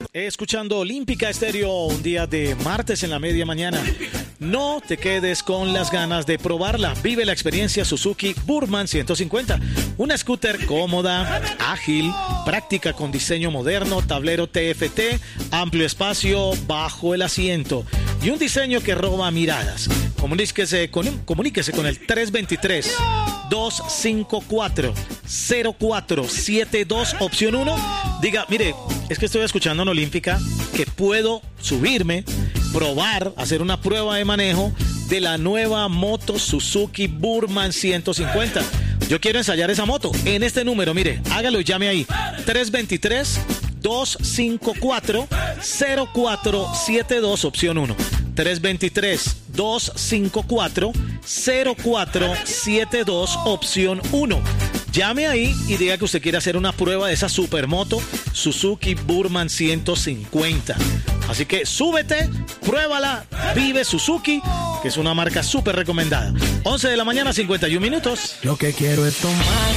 Escuchando Olímpica Estéreo un día de martes en la media mañana. No te quedes con las ganas de probarla. Vive la experiencia Suzuki Burman 150. Una scooter cómoda, ágil, práctica con diseño moderno, tablero TFT, amplio espacio bajo el asiento y un diseño que roba miradas. Comuníquese con el 323-254-0472, opción 1. Diga, mire, es que estoy escuchando en Olímpica que puedo subirme, probar, hacer una prueba de manejo de la nueva moto Suzuki Burman 150. Yo quiero ensayar esa moto. En este número, mire, hágalo y llame ahí. 323-254-0472, opción 1. 323-254-0472, opción 1. Llame ahí y diga que usted quiere hacer una prueba de esa supermoto Suzuki Burman 150. Así que súbete, pruébala, vive Suzuki, que es una marca súper recomendada. 11 de la mañana, 51 minutos. Lo que quiero es tomar